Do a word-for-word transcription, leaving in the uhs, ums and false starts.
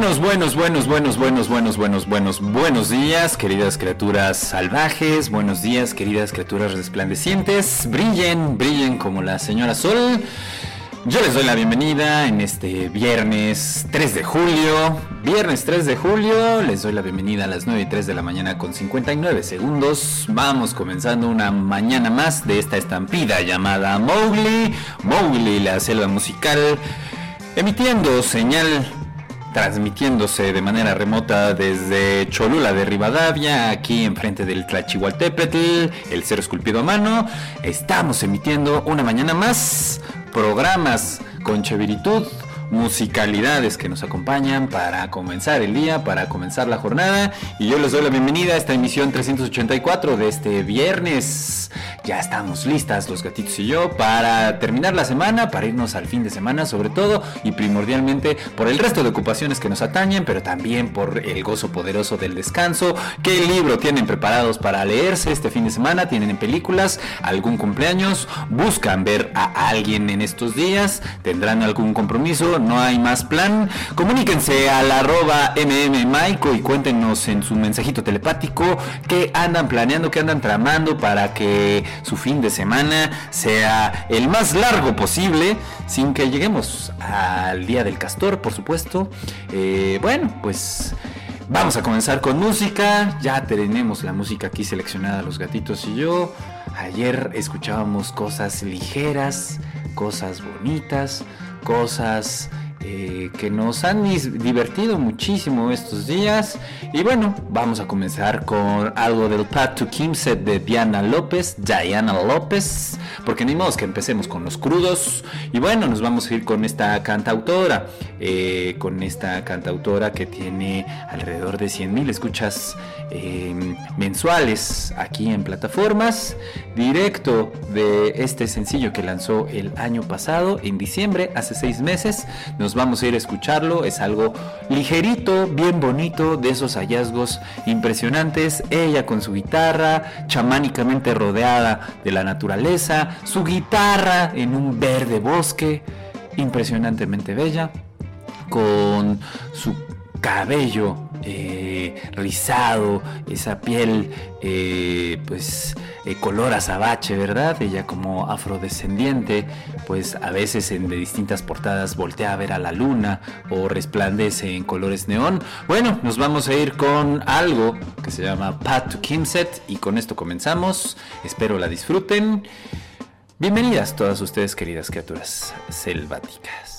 Buenos, buenos, buenos, buenos, buenos, buenos, buenos, buenos, buenos días, queridas criaturas salvajes, buenos días, queridas criaturas resplandecientes, brillen, brillen como la señora Sol. Yo les doy la bienvenida en este viernes tres de julio, viernes tres de julio, les doy la bienvenida a las nueve y tres de la mañana con cincuenta y nueve segundos. Vamos comenzando una mañana más de esta estampida llamada Mowgli, Mowgli, la selva musical, emitiendo señal, transmitiéndose de manera remota desde Cholula de Rivadavia, aquí enfrente del Tlachihualtépetl, el Cerro Esculpido a Mano. Estamos emitiendo una mañana más, programas con chaviritud, musicalidades que nos acompañan para comenzar el día, para comenzar la jornada. Y yo les doy la bienvenida a esta emisión trescientos ochenta y cuatro de este viernes. Ya estamos listas los gatitos y yo para terminar la semana, para irnos al fin de semana sobre todo, y primordialmente por el resto de ocupaciones que nos atañen, pero también por el gozo poderoso del descanso. ¿Qué libro tienen preparados para leerse este fin de semana? ¿Tienen películas? ¿Algún cumpleaños? ¿Buscan ver a alguien en estos días? ¿Tendrán algún compromiso? ¿No hay más plan? Comuníquense al arroba mmmaico y cuéntenos en su mensajito telepático qué andan planeando, qué andan tramando para que su fin de semana sea el más largo posible, sin que lleguemos al Día del Castor, por supuesto. Eh, bueno, pues vamos a comenzar con música. Ya tenemos la música aquí seleccionada, los gatitos y yo. Ayer escuchábamos cosas ligeras, cosas bonitas, cosas eh, que nos han divertido muchísimo estos días. Y bueno, vamos a comenzar con algo del Path to Kimset de Diana López, Diana López, porque ni modo que empecemos con los crudos. Y bueno, nos vamos a ir con esta cantautora, eh, con esta cantautora que tiene alrededor de cien mil escuchas eh, mensuales aquí en plataformas, directo de este sencillo que lanzó el año pasado, en diciembre, hace seis meses. Nos vamos a ir a escucharlo. Es algo ligerito, bien bonito, de esos hallazgos impresionantes. Ella con su guitarra, chamánicamente rodeada de la naturaleza, su guitarra en un verde bosque, impresionantemente bella, con su cabello eh, rizado, esa piel eh, pues eh, color azabache, ¿verdad? Ella como afrodescendiente, pues a veces en de distintas portadas voltea a ver a la luna o resplandece en colores neón. Bueno, nos vamos a ir con algo que se llama Path to Kimset y con esto comenzamos. Espero la disfruten. Bienvenidas todas ustedes, queridas criaturas selváticas.